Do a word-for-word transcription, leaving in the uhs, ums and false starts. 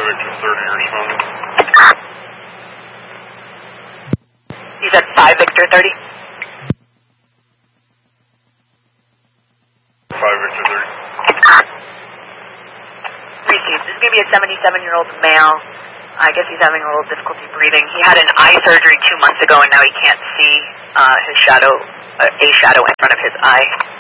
Victor thirty responding. You said five Victor thirty? five Victor thirty. Received. This is going to be a seventy-seven-year-old male. I guess he's having a little difficulty breathing. He had an eye surgery two months ago, and now he can't see uh, his shadow, uh, a shadow in front of his eye.